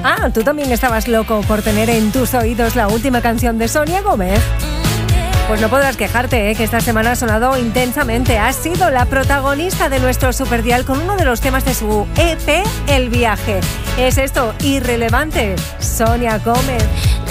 Ah, tú también estabas loco por tener en tus oídos la última canción de Sonia Gómez. Pues no podrás quejarte, que esta semana ha sonado intensamente. Ha sido la protagonista de nuestro Superdial con uno de los temas de su EP, El Viaje. Es esto, Irrelevante, Sonia Gómez.